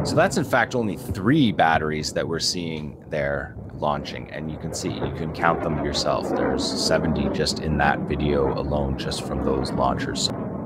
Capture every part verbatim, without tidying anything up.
So that's in fact only three batteries that we're seeing there launching, and you can see, you can count them yourself. There's seventy just in that video alone, just from those launchers.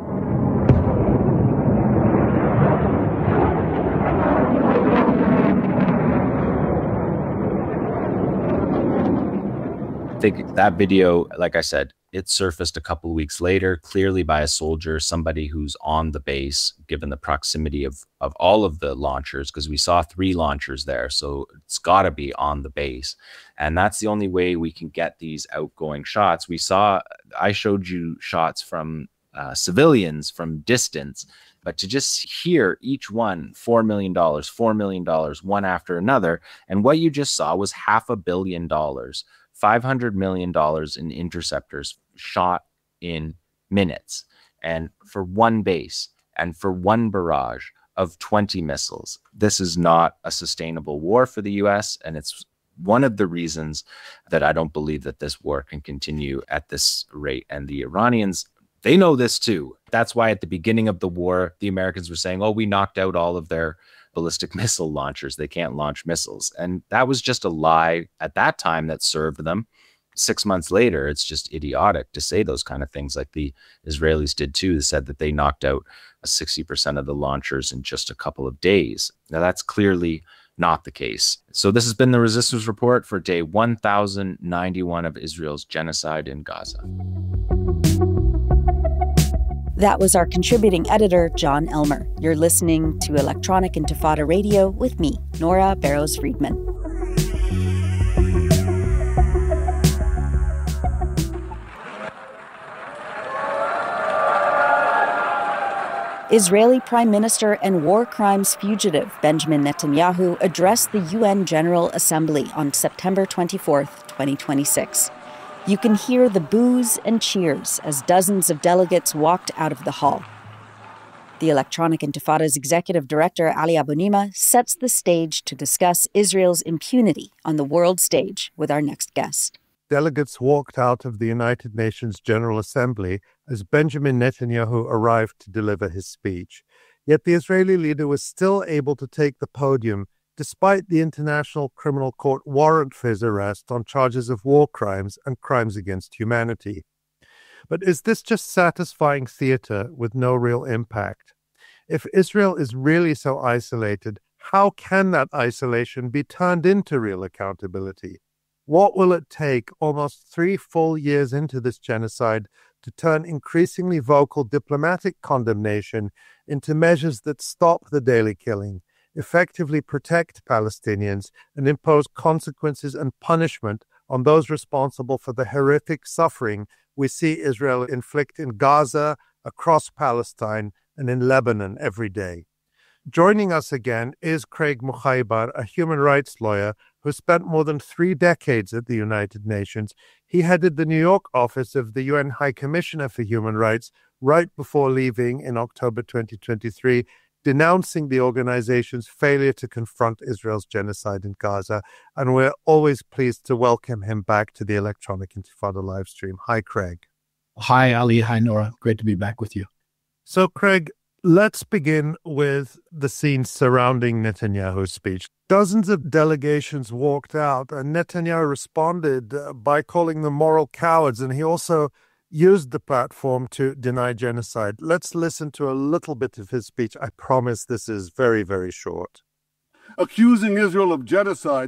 I think that video, like I said, it surfaced a couple of weeks later, clearly by a soldier, somebody who's on the base, given the proximity of, of all of the launchers, because we saw three launchers there. So it's got to be on the base. And that's the only way we can get these outgoing shots. We saw, I showed you shots from uh, civilians from distance, but to just hear each one, four million dollars, four million dollars, one after another. And what you just saw was half a billion dollars. five hundred million dollars in interceptors shot in minutes, and for one base and for one barrage of twenty missiles. This is not a sustainable war for the U S, and it's one of the reasons that I don't believe that this war can continue at this rate. And the Iranians, they know this too. That's why at the beginning of the war, the Americans were saying, oh, we knocked out all of their ballistic missile launchers. They can't launch missiles. And that was just a lie at that time that served them. Six months later, it's just idiotic to say those kind of things, like the Israelis did too. They said that they knocked out sixty percent of the launchers in just a couple of days. Now, that's clearly not the case. So this has been the Resistance Report for day one thousand ninety-one of Israel's genocide in Gaza. That was our contributing editor, John Elmer. You're listening to Electronic Intifada Radio with me, Nora Barrows-Friedman. Israeli Prime Minister and war crimes fugitive Benjamin Netanyahu addressed the U N General Assembly on September twenty-fourth, twenty twenty-six. You can hear the boos and cheers as dozens of delegates walked out of the hall. The Electronic Intifada's executive director, Ali Abunimah, sets the stage to discuss Israel's impunity on the world stage with our next guest. Delegates walked out of the United Nations General Assembly as Benjamin Netanyahu arrived to deliver his speech. Yet the Israeli leader was still able to take the podium despite the International Criminal Court warrant for his arrest on charges of war crimes and crimes against humanity. But is this just satisfying theater with no real impact? If Israel is really so isolated, how can that isolation be turned into real accountability? What will it take almost three full years into this genocide to turn increasingly vocal diplomatic condemnation into measures that stop the daily killing, effectively protect Palestinians, and impose consequences and punishment on those responsible for the horrific suffering we see Israel inflict in Gaza, across Palestine, and in Lebanon every day? Joining us again is Craig Mukhaybar, a human rights lawyer who spent more than three decades at the United Nations. He headed the New York office of the U N High Commissioner for Human Rights right before leaving in October twenty twenty-three, denouncing the organization's failure to confront Israel's genocide in Gaza. And we're always pleased to welcome him back to the Electronic Intifada live stream. Hi, Craig. Hi, Ali. Hi, Nora. Great to be back with you. So, Craig, let's begin with the scene surrounding Netanyahu's speech. Dozens of delegations walked out, and Netanyahu responded uh, by calling them moral cowards, and he also used the platform to deny genocide. Let's listen to a little bit of his speech. I promise this is very, very short. Accusing Israel of genocide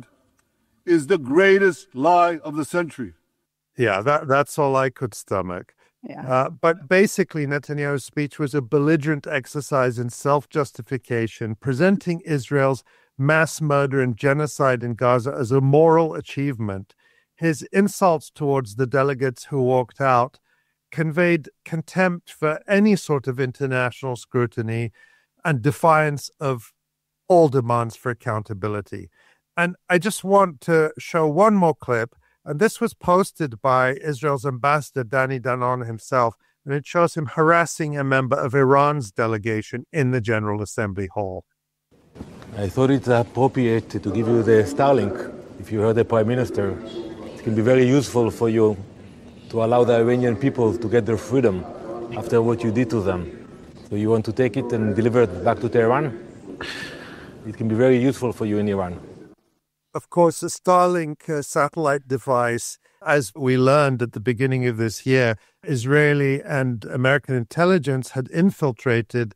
is the greatest lie of the century. Yeah, that, that's all I could stomach. Yeah. Uh, but basically, Netanyahu's speech was a belligerent exercise in self-justification, presenting Israel's mass murder and genocide in Gaza as a moral achievement. His insults towards the delegates who walked out conveyed contempt for any sort of international scrutiny and defiance of all demands for accountability. And I just want to show one more clip. And this was posted by Israel's ambassador, Danny Danon himself, and it shows him harassing a member of Iran's delegation in the General Assembly Hall. I thought it's appropriate to give you the Starlink. If you heard the Prime Minister, it can be very useful for you to allow the Iranian people to get their freedom after what you did to them. So you want to take it and deliver it back to Tehran? it can be very useful for you in Iran. Of course, the Starlink uh, satellite device, as we learned at the beginning of this year, Israeli and American intelligence had infiltrated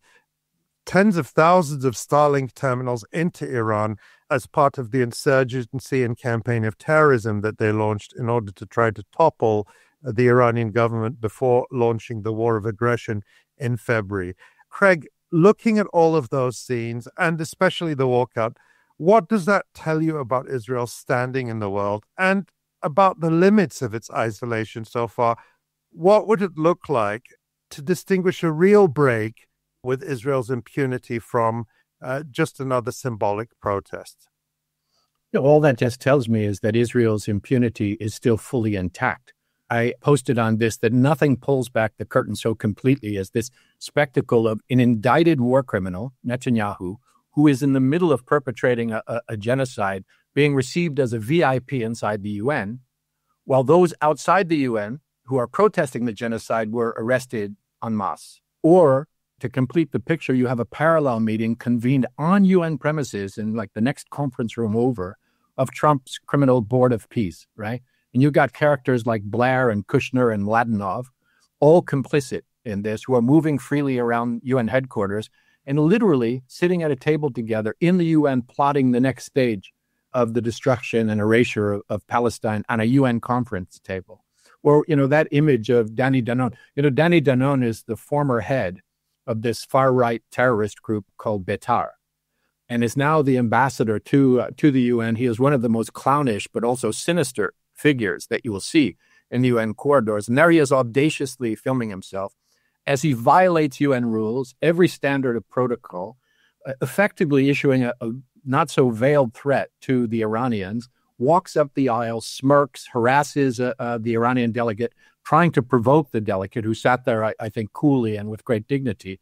tens of thousands of Starlink terminals into Iran as part of the insurgency and campaign of terrorism that they launched in order to try to topple the Iranian government before launching the war of aggression in February. Craig, looking at all of those scenes, and especially the walkout, what does that tell you about Israel's standing in the world and about the limits of its isolation so far? What would it look like to distinguish a real break with Israel's impunity from uh, just another symbolic protest? You know, all that just tells me is that Israel's impunity is still fully intact. I posted on this that nothing pulls back the curtain so completely as this spectacle of an indicted war criminal, Netanyahu, who is in the middle of perpetrating a, a, a genocide, being received as a V I P inside the U N, while those outside the U N who are protesting the genocide were arrested en masse. Or, to complete the picture, you have a parallel meeting convened on U N premises in like the next conference room over of Trump's Criminal Board of Peace, right? And you got characters like Blair and Kushner and Mladenov, all complicit in this, who are moving freely around U N headquarters and literally sitting at a table together in the U N plotting the next stage of the destruction and erasure of, of Palestine on a U N conference table. Or, you know, that image of Danny Danon. You know, Danny Danon is the former head of this far-right terrorist group called Betar, and is now the ambassador to uh, to the U N. He is one of the most clownish but also sinister figures that you will see in the U N corridors. And there he is audaciously filming himself as he violates U N rules, every standard of protocol, uh, effectively issuing a, a not-so-veiled threat to the Iranians, walks up the aisle, smirks, harasses uh, uh, the Iranian delegate, trying to provoke the delegate, who sat there, I, I think, coolly and with great dignity,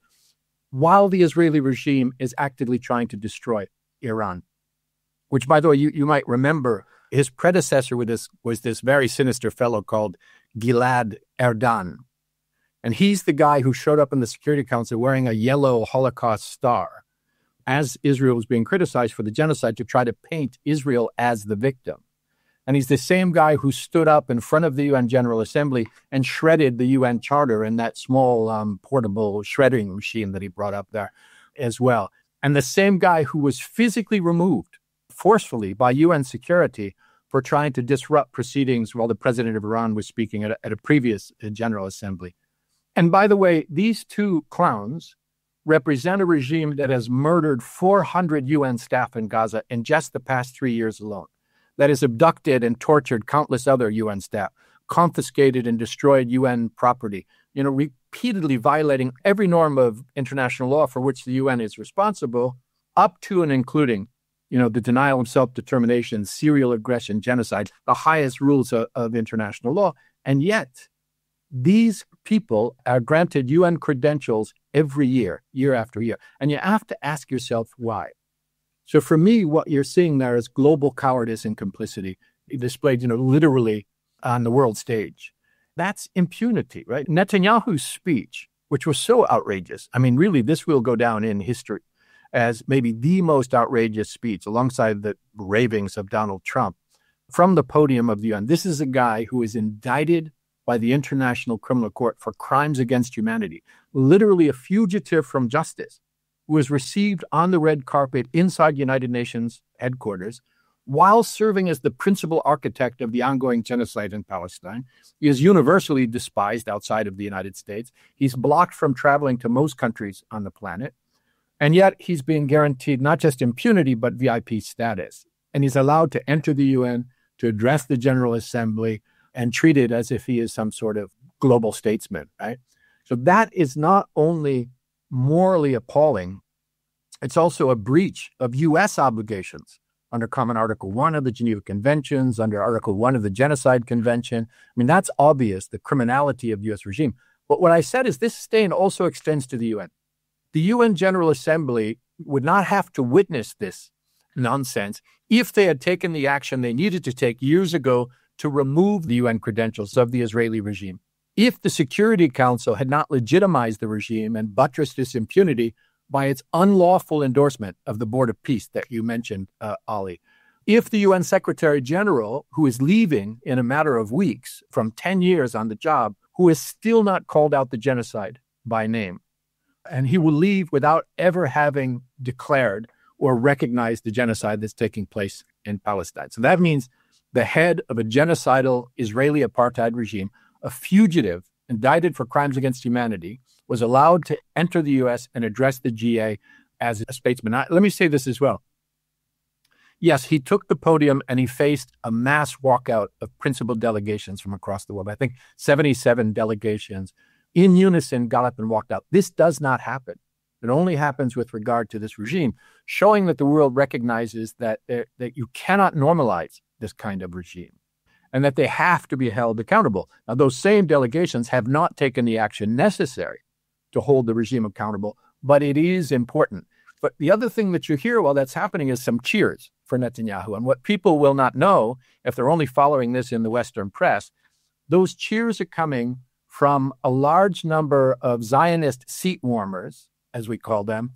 while the Israeli regime is actively trying to destroy Iran. Which, by the way, you, you might remember, his predecessor with this was this very sinister fellow called Gilad Erdan. And he's the guy who showed up in the Security Council wearing a yellow Holocaust star as Israel was being criticized for the genocide to try to paint Israel as the victim. And he's the same guy who stood up in front of the U N General Assembly and shredded the U N Charter in that small um, portable shredding machine that he brought up there as well. And the same guy who was physically removed forcefully by U N security for trying to disrupt proceedings while the president of Iran was speaking at a, at a previous uh, General Assembly. And by the way, these two clowns represent a regime that has murdered four hundred U N staff in Gaza in just the past three years alone, that has abducted and tortured countless other U N staff, confiscated and destroyed U N property, you know, repeatedly violating every norm of international law for which the U N is responsible, up to and including, you know, the denial of self-determination, serial aggression, genocide, the highest rules of, of international law. And yet, these people are granted U N credentials every year, year after year. And you have to ask yourself why. So for me, what you're seeing there is global cowardice and complicity displayed, you know, literally on the world stage. That's impunity, right? Netanyahu's speech, which was so outrageous. I mean, really, this will go down in history as maybe the most outrageous speech alongside the ravings of Donald Trump from the podium of the U N. This is a guy who is indicted by the International Criminal Court for crimes against humanity, literally a fugitive from justice, who was received on the red carpet inside United Nations headquarters while serving as the principal architect of the ongoing genocide in Palestine. He is universally despised outside of the United States. He's blocked from traveling to most countries on the planet. And yet he's being guaranteed not just impunity, but V I P status. And he's allowed to enter the U N, to address the General Assembly, and treated as if he is some sort of global statesman, right? So that is not only morally appalling, it's also a breach of U S obligations under Common Article one of the Geneva Conventions, under Article one of the Genocide Convention. I mean, that's obvious, the criminality of the U S regime. But what I said is this stain also extends to the U N. The U N General Assembly would not have to witness this nonsense if they had taken the action they needed to take years ago to remove the U N credentials of the Israeli regime. If the Security Council had not legitimized the regime and buttressed its impunity by its unlawful endorsement of the Board of Peace that you mentioned, uh, Ali. If the U N Secretary General, who is leaving in a matter of weeks from ten years on the job, who has still not called out the genocide by name, and he will leave without ever having declared or recognized the genocide that's taking place in Palestine. So that means the head of a genocidal Israeli apartheid regime, a fugitive indicted for crimes against humanity, was allowed to enter the U S and address the G A as a statesman. Now, let me say this as well. Yes, he took the podium and he faced a mass walkout of principal delegations from across the world. I think seventy-seven delegations in unison got up and walked out. This does not happen. It only happens with regard to this regime, showing that the world recognizes that, uh, that you cannot normalize this kind of regime and that they have to be held accountable. Now, those same delegations have not taken the action necessary to hold the regime accountable, but it is important. But the other thing that you hear while that's happening is some cheers for Netanyahu. And what people will not know, if they're only following this in the Western press, those cheers are coming from a large number of Zionist seat warmers, as we call them,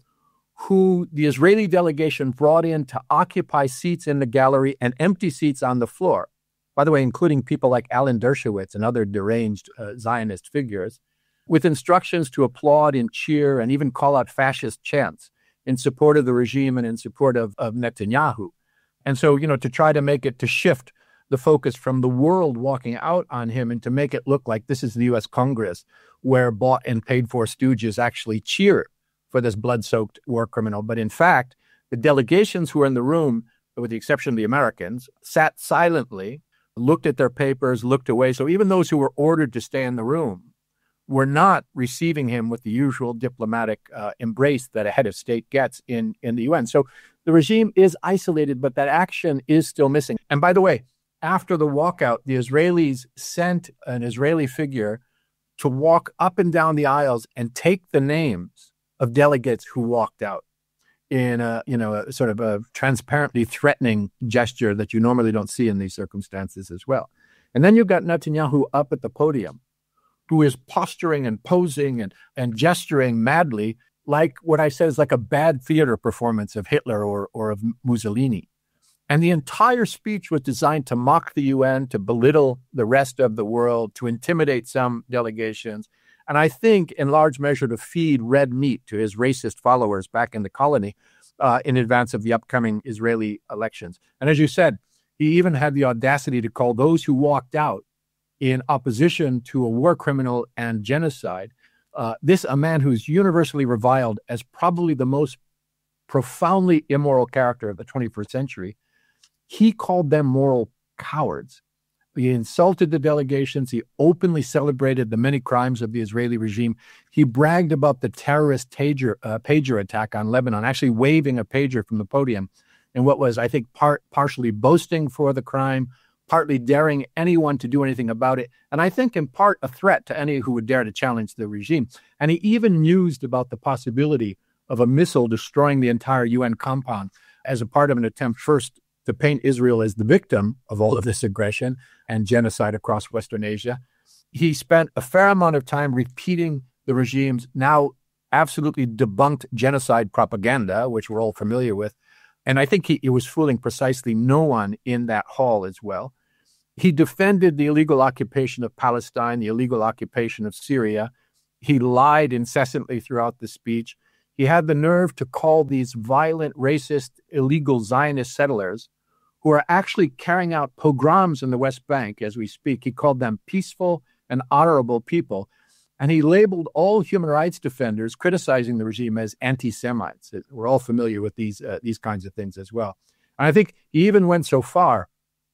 who the Israeli delegation brought in to occupy seats in the gallery and empty seats on the floor. By the way, including people like Alan Dershowitz and other deranged uh, Zionist figures, with instructions to applaud and cheer and even call out fascist chants in support of the regime and in support of, of Netanyahu. And so, you know, to try to make it, to shift the focus from the world walking out on him and to make it look like this is the U S Congress where bought and paid for stooges actually cheer for this blood-soaked war criminal. But in fact, the delegations who were in the room, with the exception of the Americans, sat silently, looked at their papers, looked away. So even those who were ordered to stay in the room were not receiving him with the usual diplomatic uh, embrace that a head of state gets in, in the U N. So the regime is isolated, but that action is still missing. And by the way, after the walkout, the Israelis sent an Israeli figure to walk up and down the aisles and take the names of delegates who walked out in a, you know, a sort of a transparently threatening gesture that you normally don't see in these circumstances as well. And then you've got Netanyahu up at the podium, who is posturing and posing and, and gesturing madly, like what I said is like a bad theater performance of Hitler or, or of Mussolini. And the entire speech was designed to mock the U N, to belittle the rest of the world, to intimidate some delegations, and I think in large measure to feed red meat to his racist followers back in the colony uh, in advance of the upcoming Israeli elections. And as you said, he even had the audacity to call those who walked out in opposition to a war criminal and genocide, uh, this a man who's universally reviled as probably the most profoundly immoral character of the twenty-first century. He called them moral cowards. He insulted the delegations. He openly celebrated the many crimes of the Israeli regime. He bragged about the terrorist pager, uh, pager attack on Lebanon, actually waving a pager from the podium in what was, I think, part partially boasting for the crime, partly daring anyone to do anything about it, and I think in part a threat to any who would dare to challenge the regime. And he even mused about the possibility of a missile destroying the entire U N compound as a part of an attempt first to paint Israel as the victim of all of this aggression and genocide across Western Asia. He spent a fair amount of time repeating the regime's now absolutely debunked genocide propaganda, which we're all familiar with. And I think he, he was fooling precisely no one in that hall as well. He defended the illegal occupation of Palestine, the illegal occupation of Syria. He lied incessantly throughout the speech. He had the nerve to call these violent, racist, illegal Zionist settlers who are actually carrying out pogroms in the West Bank as we speak. He called them peaceful and honorable people. And he labeled all human rights defenders criticizing the regime as anti-Semites. We're all familiar with these uh, these kinds of things as well. And I think he even went so far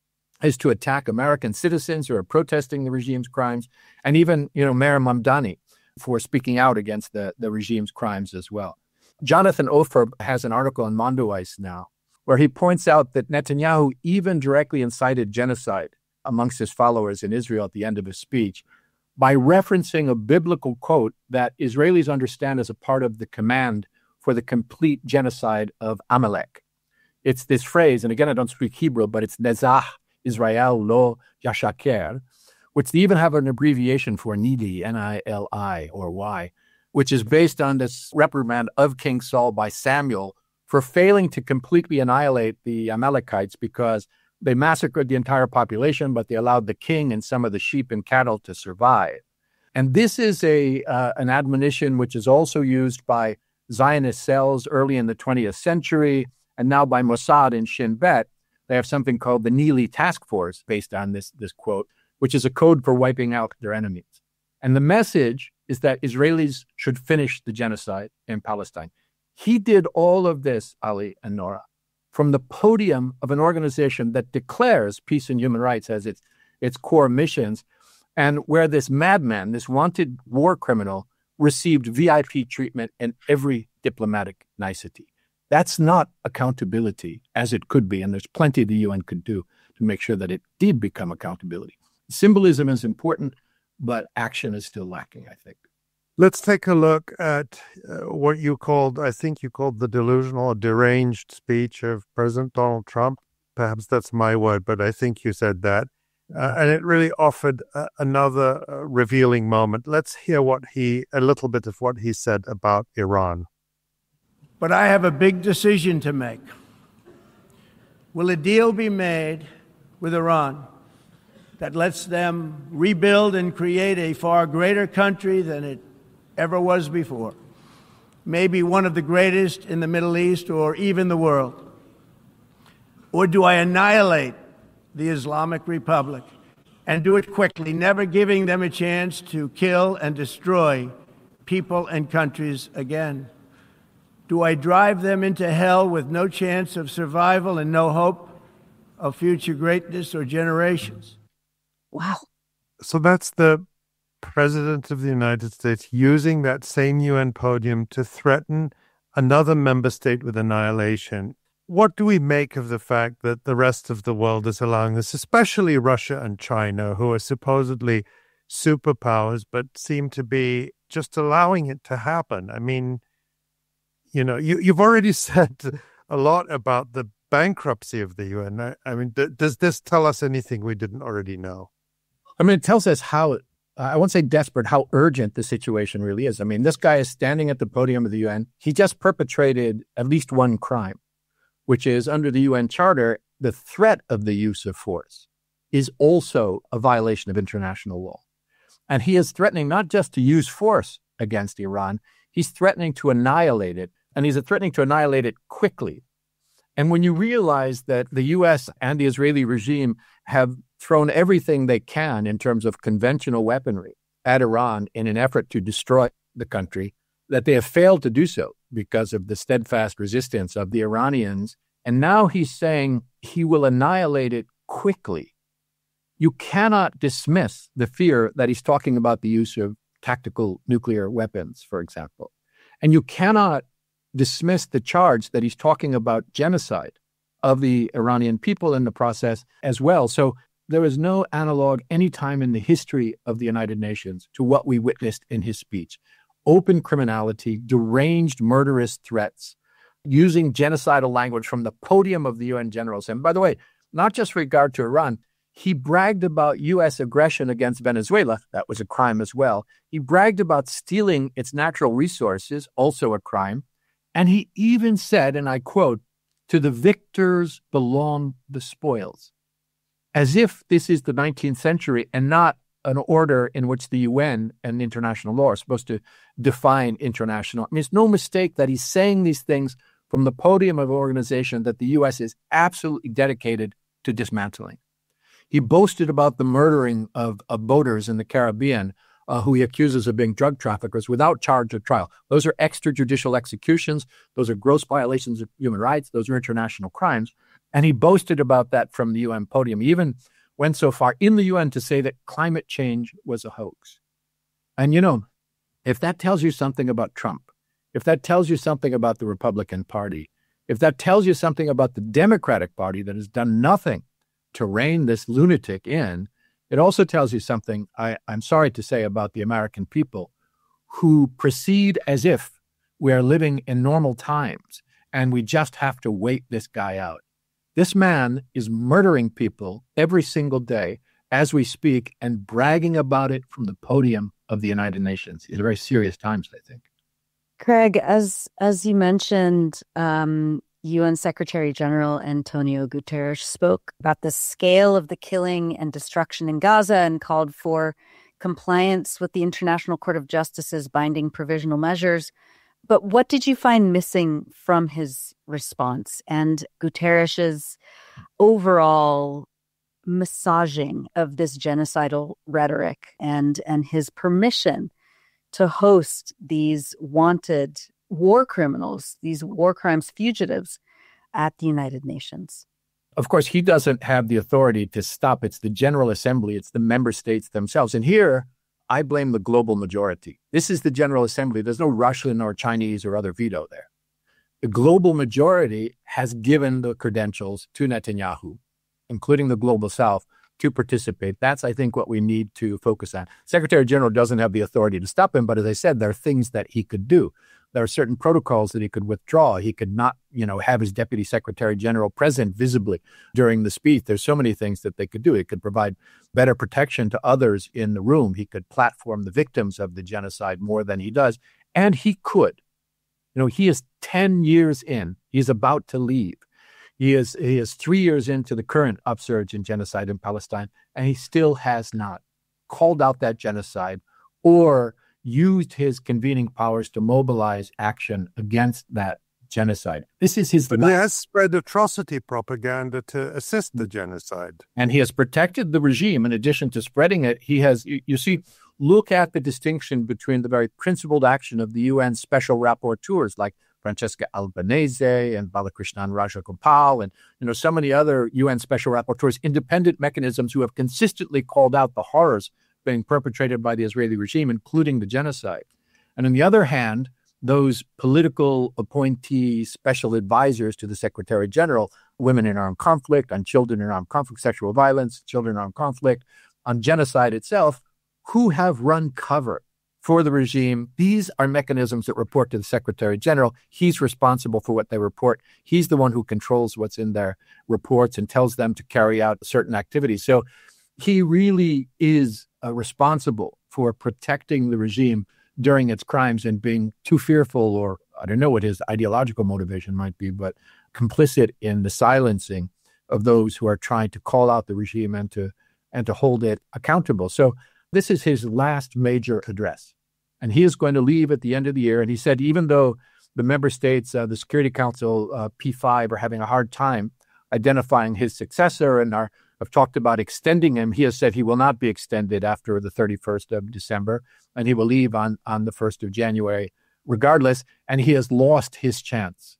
as to attack American citizens who are protesting the regime's crimes, and even, you know, Mayor Mamdani for speaking out against the, the regime's crimes as well. Jonathan Ofer has an article on Mondoweiss now where he points out that Netanyahu even directly incited genocide amongst his followers in Israel at the end of his speech by referencing a biblical quote that Israelis understand as a part of the command for the complete genocide of Amalek. It's this phrase, and again, I don't speak Hebrew, but it's Nezah Israel lo yashaker, which they even have an abbreviation for Nili, N I L I, or Y. which is based on this reprimand of King Saul by Samuel for failing to completely annihilate the Amalekites because they massacred the entire population, but they allowed the king and some of the sheep and cattle to survive. And this is a uh, an admonition which is also used by Zionist cells early in the twentieth century, and now by Mossad and Shin Bet. They have something called the Neely Task Force based on this, this quote, which is a code for wiping out their enemies. And the message is that Israelis should finish the genocide in Palestine. He did all of this, Ali and Nora, from the podium of an organization that declares peace and human rights as its, its core missions, and where this madman, this wanted war criminal, received V I P treatment and every diplomatic nicety. That's not accountability as it could be, and there's plenty the U N could do to make sure that it did become accountability. Symbolism is important, but action is still lacking, I think. Let's take a look at uh, what you called, I think you called the delusional or deranged speech of President Donald Trump. Perhaps that's my word, but I think you said that. Uh, and it really offered uh, another uh, revealing moment. Let's hear what he, a little bit of what he said about Iran. But I have a big decision to make. Will a deal be made with Iran that lets them rebuild and create a far greater country than it ever was before? Maybe one of the greatest in the Middle East or even the world? Or do I annihilate the Islamic Republic and do it quickly, never giving them a chance to kill and destroy people and countries again? Do I drive them into hell with no chance of survival and no hope of future greatness or generations? Wow. So that's the President of the United States using that same U N podium to threaten another member state with annihilation. What do we make of the fact that the rest of the world is allowing this, especially Russia and China, who are supposedly superpowers, but seem to be just allowing it to happen? I mean, you know, you, you've already said a lot about the bankruptcy of the U N. I, I mean, th- does this tell us anything we didn't already know? I mean, it tells us how, uh, I won't say desperate, how urgent the situation really is. I mean, this guy is standing at the podium of the U N. He just perpetrated at least one crime, which is under the U N Charter, the threat of the use of force is also a violation of international law. And he is threatening not just to use force against Iran, he's threatening to annihilate it, and he's threatening to annihilate it quickly. And when you realize that the U S and the Israeli regime have thrown everything they can in terms of conventional weaponry at Iran in an effort to destroy the country, that they have failed to do so because of the steadfast resistance of the Iranians. And now he's saying he will annihilate it quickly. You cannot dismiss the fear that he's talking about the use of tactical nuclear weapons, for example. And you cannot dismiss the charge that he's talking about genocide of the Iranian people in the process as well. So there is no analog any time in the history of the United Nations to what we witnessed in his speech. Open criminality, deranged murderous threats, using genocidal language from the podium of the U N General Assembly. By the way, not just with regard to Iran, he bragged about U S aggression against Venezuela. That was a crime as well. He bragged about stealing its natural resources, also a crime. And he even said, and I quote, "To the victors belong the spoils," as if this is the nineteenth century and not an order in which the U N and international law are supposed to define international. I mean, it's no mistake that he's saying these things from the podium of an organization that the U S is absolutely dedicated to dismantling. He boasted about the murdering of, of boaters in the Caribbean uh, who he accuses of being drug traffickers without charge or trial. Those are extrajudicial executions. Those are gross violations of human rights. Those are international crimes. And he boasted about that from the U N podium. He even went so far in the U N to say that climate change was a hoax. And, you know, if that tells you something about Trump, if that tells you something about the Republican Party, if that tells you something about the Democratic Party that has done nothing to rein this lunatic in, it also tells you something, I, I'm sorry to say, about the American people who proceed as if we are living in normal times and we just have to wait this guy out. This man is murdering people every single day as we speak and bragging about it from the podium of the United Nations. These are very serious times, I think. Craig, as as you mentioned, um, U N Secretary General Antonio Guterres spoke about the scale of the killing and destruction in Gaza and called for compliance with the International Court of Justice's binding provisional measures. But what did you find missing from his response and Guterres's overall massaging of this genocidal rhetoric and, and his permission to host these wanted war criminals, these war crimes fugitives at the United Nations? Of course, he doesn't have the authority to stop. It's the General Assembly. It's the member states themselves. And here, I blame the global majority. This is the General Assembly. There's no Russian or Chinese or other veto there. The global majority has given the credentials to Netanyahu, including the global South, to participate. That's, I think, what we need to focus on. Secretary General doesn't have the authority to stop him, but as I said, there are things that he could do. There are certain protocols that he could withdraw. He could not, you know, have his Deputy Secretary General present visibly during the speech. There's so many things that they could do. He could provide better protection to others in the room. He could platform the victims of the genocide more than he does. And he could. You know, he is ten years in. He's about to leave. He is, he is three years into the current upsurge in genocide in Palestine, and he still has not called out that genocide or used his convening powers to mobilize action against that genocide. This is his... But he has spread atrocity propaganda to assist the genocide. And he has protected the regime. In addition to spreading it, he has, you, you see, look at the distinction between the very principled action of the U N special rapporteurs like Francesca Albanese and Balakrishnan Rajagopal and, you know, so many other U N special rapporteurs, independent mechanisms who have consistently called out the horrors being perpetrated by the Israeli regime, including the genocide. And on the other hand, those political appointee special advisors to the Secretary General, women in armed conflict, on children in armed conflict, sexual violence, children in armed conflict, on genocide itself, who have run cover for the regime. These are mechanisms that report to the Secretary General. He's responsible for what they report. He's the one who controls what's in their reports and tells them to carry out certain activities. So he really is uh, responsible for protecting the regime during its crimes and being too fearful, or I don't know what his ideological motivation might be, but complicit in the silencing of those who are trying to call out the regime and to and to hold it accountable. So this is his last major address, and he is going to leave at the end of the year. And he said, even though the member states, uh, the Security Council, uh, P five, are having a hard time identifying his successor and are have talked about extending him, he has said he will not be extended after the thirty-first of December, and he will leave on, on the first of January regardless. And he has lost his chance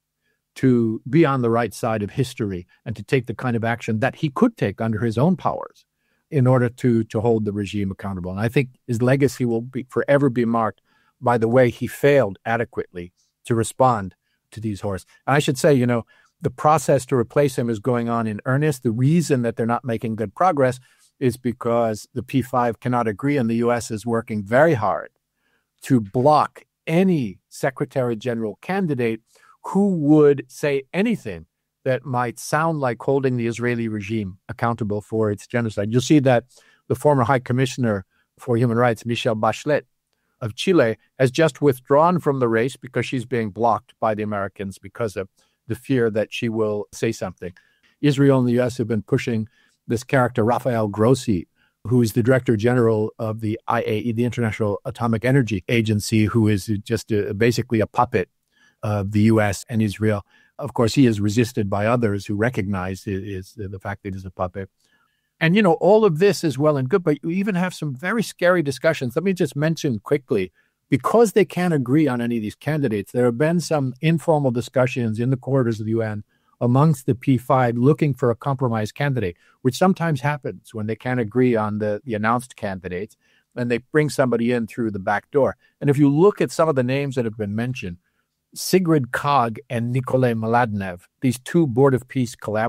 to be on the right side of history and to take the kind of action that he could take under his own powers in order to, to hold the regime accountable. And I think his legacy will be forever be marked by the way he failed adequately to respond to these horrors. And I should say, you know, the process to replace him is going on in earnest. The reason that they're not making good progress is because the P five cannot agree, and the U S is working very hard to block any Secretary General candidate who would say anything that might sound like holding the Israeli regime accountable for its genocide. You'll see that the former High Commissioner for Human Rights, Michelle Bachelet of Chile, has just withdrawn from the race because she's being blocked by the Americans because of the fear that she will say something. Israel and the U S have been pushing this character, Rafael Grossi, who is the Director General of the I A E, the International Atomic Energy Agency, who is just a, basically a puppet of the U S and Israel. Of course, he is resisted by others who recognize his, the fact that he's a puppet. And, you know, all of this is well and good, but you even have some very scary discussions. Let me just mention quickly, because they can't agree on any of these candidates, there have been some informal discussions in the corridors of the U N amongst the P five looking for a compromise candidate, which sometimes happens when they can't agree on the, the announced candidates, and they bring somebody in through the back door. And if you look at some of the names that have been mentioned, Sigrid Kaag and Nikolai Mladinov, these two Board of Peace collaborators,